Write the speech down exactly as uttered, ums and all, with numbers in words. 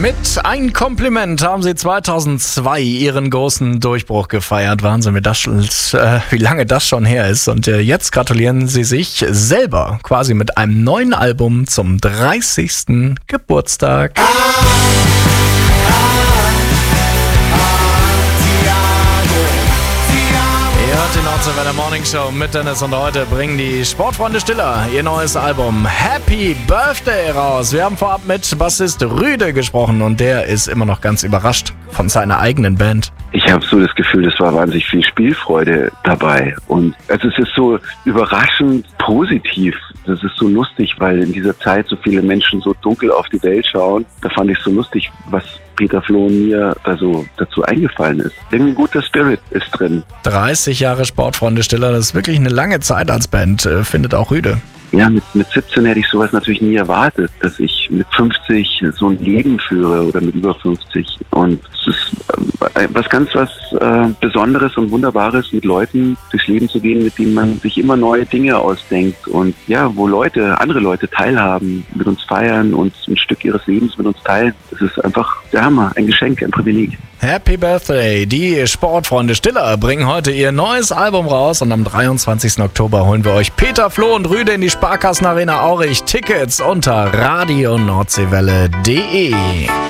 Mit Ein Kompliment haben sie zweitausendzwei ihren großen Durchbruch gefeiert. Wahnsinn, wie, das, äh, wie lange das schon her ist. Und äh, jetzt gratulieren sie sich selber quasi mit einem neuen Album zum dreißigsten Geburtstag. Ihr hört die Nordseewelle Morning Show mit Dennis und heute bringen die Sportfreunde Stiller ihr neues Album Happy Birthday raus. Wir haben vorab mit Bassist Rüde gesprochen und der ist immer noch ganz überrascht von seiner eigenen Band. Ich habe so das Gefühl, es war wahnsinnig viel Spielfreude dabei und also es ist so überraschend positiv. Das ist so lustig, weil in dieser Zeit so viele Menschen so dunkel auf die Welt schauen. Da fand ich so lustig, was Peter, Flo und mir also dazu eingefallen ist. Irgendwie ein guter Spirit ist drin. dreißig Jahre Sportfreunde Stiller, das ist wirklich eine lange Zeit als Band, äh, findet auch Rüde. Ja, mit, mit siebzehn hätte ich sowas natürlich nie erwartet, dass ich mit fünfzig so ein Leben führe oder mit über fünfzig. Und es ist äh, was ganz was äh, Besonderes und Wunderbares, mit Leuten durchs Leben zu gehen, mit denen man sich immer neue Dinge ausdenkt. Und ja, wo Leute, andere Leute teilhaben, mit uns feiern und ein Stück ihres Lebens mit uns teilen. Das ist einfach der Hammer, ein Geschenk, ein Privileg. Happy Birthday! Die Sportfreunde Stiller bringen heute ihr neues Album raus und am dreiundzwanzigsten Oktober holen wir euch Peter, Flo und Rüde in die Sparkassenarena Aurich. Tickets unter radio nordseewelle punkt de.